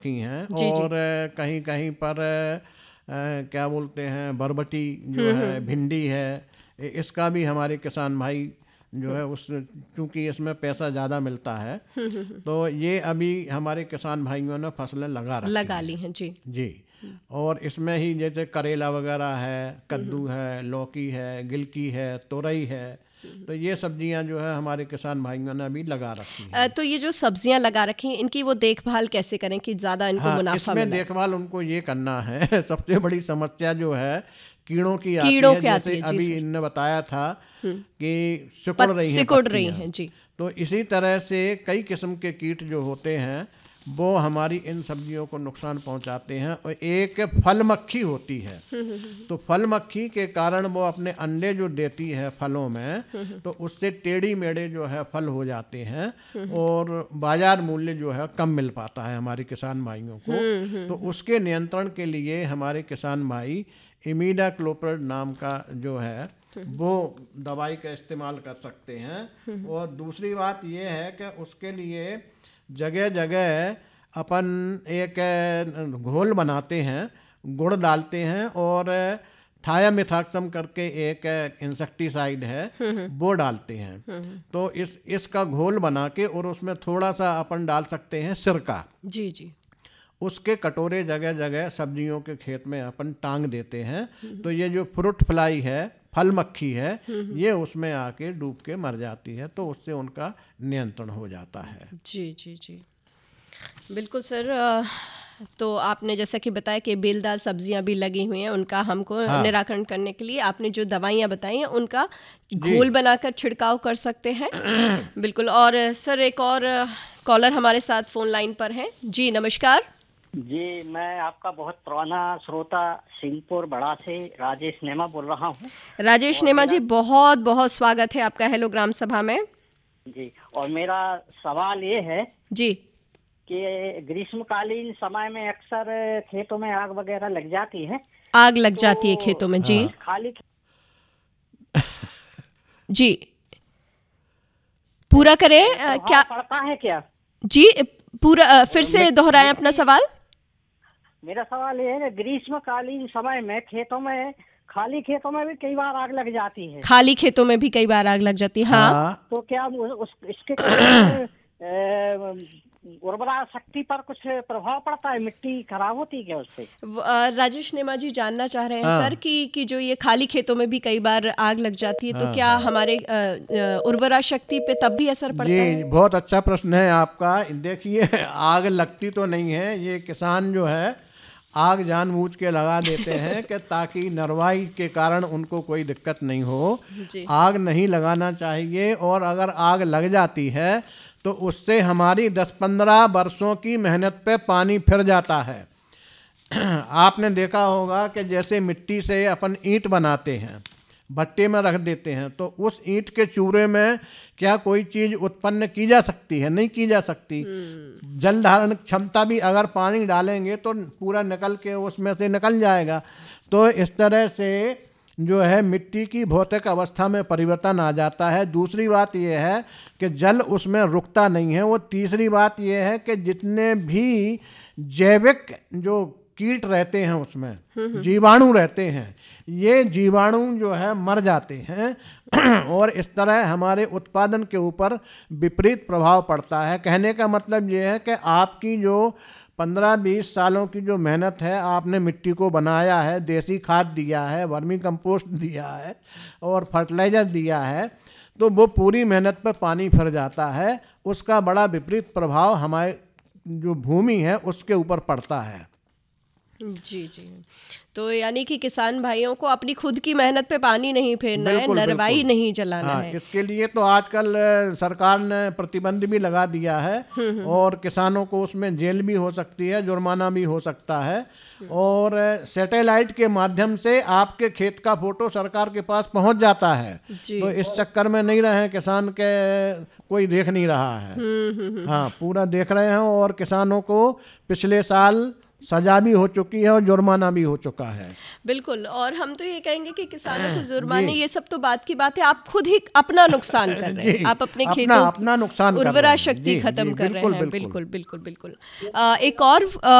की हैं। जी जी। और कहीं कहीं पर क्या बोलते हैं, बरबटी जो है, भिंडी है, इसका भी हमारे किसान भाई जो है उस, चूंकि इसमें पैसा ज़्यादा मिलता है, तो ये अभी हमारे किसान भाइयों ने फसलें लगा रखी लगा हैं। ली हैं जी। जी। और इसमें ही जैसे करेला वगैरह है, कद्दू है, लौकी है, गिलकी है, तोरई है, तो ये सब्जियां जो है हमारे किसान भाइयों ने अभी लगा रखी हैं। तो ये जो सब्जियां लगा रखी हैं, इनकी वो देखभाल कैसे करें कि ज़्यादा इनको हाँ, मुनाफा इसमें मिले? देखभाल उनको ये करना है सबसे बड़ी समस्या जो है कीड़ों की आती कीड़ों है। की आती जैसे है जी अभी सर। इनने बताया था कि सिकुड़ रही हैं सिकुड़ रही पत्तियां, हैं जी। तो इसी तरह से कई किस्म के कीट जो होते हैं वो हमारी इन सब्जियों को नुकसान पहुंचाते हैं। और एक फल मक्खी होती है, तो फल मक्खी के कारण वो अपने अंडे जो देती है फलों में, तो उससे टेढ़ी मेढ़े जो है फल हो जाते हैं और बाजार मूल्य जो है कम मिल पाता है हमारे किसान भाइयों को। तो उसके नियंत्रण के लिए हमारे किसान भाई इमीडाक्लोप्रिड नाम का जो है वो दवाई का इस्तेमाल कर सकते हैं। और दूसरी बात ये है कि उसके लिए जगह जगह अपन एक घोल बनाते हैं, गुड़ डालते हैं और थायामिथाक्सम करके एक इंसेक्टिसाइड है वो डालते हैं। तो इसका घोल बना के और उसमें थोड़ा सा अपन डाल सकते हैं सिरका, जी जी। उसके कटोरे जगह जगह सब्जियों के खेत में अपन टांग देते हैं। तो ये जो फ्रूट फ्लाई है, फल मक्खी है, ये उसमें आके डूब के मर जाती है, तो उससे उनका नियंत्रण हो जाता है। जी जी जी, बिल्कुल सर। तो आपने जैसा कि बताया कि बेलदार सब्जियां भी लगी हुई हैं, उनका हमको हाँ निराकरण करने के लिए आपने जो दवाइयां बताई हैं उनका जी। घोल बनाकर छिड़काव कर सकते हैं। बिल्कुल। और सर एक और कॉलर हमारे साथ फ़ोन लाइन पर हैं। जी नमस्कार। जी, मैं आपका बहुत पुराना श्रोता सिंहपुर बड़ा से राजेश नेमा बोल रहा हूँ। राजेश और नेमा जी, मेरा बहुत बहुत स्वागत है आपका हेलो ग्राम सभा में। जी, और मेरा सवाल ये है जी। कि ग्रीष्मकालीन समय में अक्सर खेतों में आग वगैरह लग जाती है, आग लग तो जाती है खेतों में जी। हाँ खाली जी पूरा करें। क्या प्रभाव पड़ता है क्या? जी पूरा फिर से दोहराएं अपना सवाल। मेरा सवाल ये है कि ग्रीष्मकालीन समय में खेतों में, खाली खेतों में भी कई बार आग लग जाती है, खाली खेतों में भी कई बार आग लग जाती है। हाँ। हाँ। तो क्या इसके कारण उर्वरा शक्ति पर कुछ प्रभाव पड़ता है? मिट्टी खराब होती है क्या उससे? राजेश नेमा जी जानना चाह रहे हैं हाँ। सर कि जो ये खाली खेतों में भी कई बार आग लग जाती है, तो हाँ, क्या हाँ। हमारे उर्वरा शक्ति पे तब भी असर पड़ता जी, है? बहुत अच्छा प्रश्न है आपका। देखिए, आग लगती तो नहीं है, ये किसान जो है आग जानबूझ के लगा देते हैं कि ताकि नरवाई के कारण उनको कोई दिक्कत नहीं हो। जी। आग नहीं लगाना चाहिए, और अगर आग लग जाती है तो उससे हमारी 10-15 वर्षों की मेहनत पे पानी फिर जाता है। आपने देखा होगा कि जैसे मिट्टी से अपन ईंट बनाते हैं, भट्टे में रख देते हैं, तो उस ईंट के चूरे में क्या कोई चीज़ उत्पन्न की जा सकती है? नहीं की जा सकती। जल धारण क्षमता भी अगर पानी डालेंगे तो पूरा निकल के उसमें से निकल जाएगा। तो इस तरह से जो है मिट्टी की भौतिक अवस्था में परिवर्तन आ जाता है। दूसरी बात यह है कि जल उसमें रुकता नहीं है। वो तीसरी बात यह है कि जितने भी जैविक जो कीट रहते हैं उसमें, जीवाणु रहते हैं, ये जीवाणु जो है मर जाते हैं और इस तरह हमारे उत्पादन के ऊपर विपरीत प्रभाव पड़ता है। कहने का मतलब ये है कि आपकी जो 15-20 सालों की जो मेहनत है, आपने मिट्टी को बनाया है, देसी खाद दिया है, वर्मी कंपोस्ट दिया है और फर्टिलाइज़र दिया है, तो वो पूरी मेहनत पर पानी फिर जाता है। उसका बड़ा विपरीत प्रभाव हमारे जो भूमि है उसके ऊपर पड़ता है। जी जी। तो यानी कि किसान भाइयों को अपनी खुद की मेहनत पे पानी नहीं फेरना है, बिल्कुल, नरवाई बिल्कुल। नहीं चलाना हाँ, है। इसके लिए तो आजकल सरकार ने प्रतिबंध भी लगा दिया है और किसानों को उसमें जेल भी हो सकती है, जुर्माना भी हो सकता है। और सैटेलाइट के माध्यम से आपके खेत का फोटो सरकार के पास पहुंच जाता है। जी। तो इस चक्कर में नहीं रहे किसान के, कोई देख नहीं रहा है। हाँ, पूरा देख रहे हैं। और किसानों को पिछले साल सजा भी हो चुकी है और जुर्माना भी हो चुका है। बिल्कुल, और हम तो ये कहेंगे कि किसानों को जुर्माने, ये सब तो बात की बात है, आप खुद ही अपना नुकसान कर रहे हैं, आप अपने खेतों अपना नुकसान कर रहे उर्वरा हैं। शक्ति जी, खत्म जी, कर रहे बिल्कुल, हैं। बिल्कुल। बिल्कुल बिल्कुल बिल्कुल। एक और